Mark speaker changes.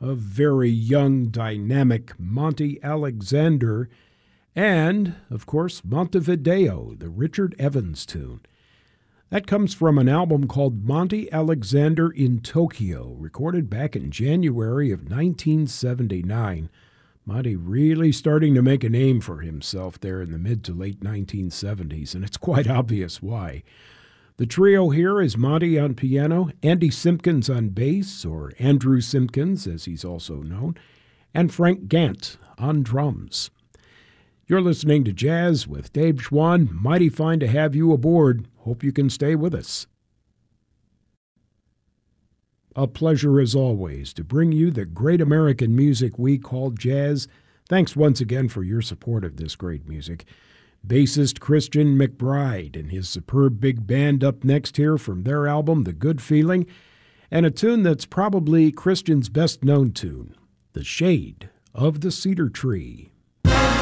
Speaker 1: a very young, dynamic Monty Alexander, and, of course, Montevideo, the Richard Evans tune. That comes from an album called Monty Alexander in Tokyo, recorded back in January of 1979. Monty really starting to make a name for himself there in the mid to late 1970s, and it's quite obvious why. The trio here is Monty on piano, Andy Simpkins on bass, or Andrew Simpkins as he's also known, and Frank Gant on drums. You're listening to Jazz with Dave Schwann. Mighty fine to have you aboard. Hope you can stay with us. A pleasure as always to bring you the great American music we call jazz. Thanks once again for your support of this great music. Bassist Christian McBride and his superb big band up next here from their album The Good Feeling, and a tune that's probably Christian's best known tune, The Shade of the Cedar Tree.